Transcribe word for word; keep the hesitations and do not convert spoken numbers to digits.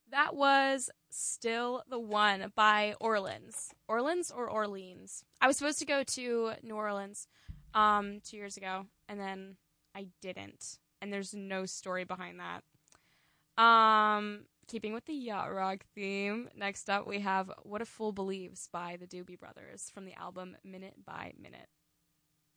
That was Still the One by Orleans. Orleans or Orleans? I was supposed to go to New Orleans um, two years ago, and then I didn't. And there's no story behind that. Um, keeping with the yacht rock theme, next up we have What a Fool Believes by the Doobie Brothers from the album Minute by Minute.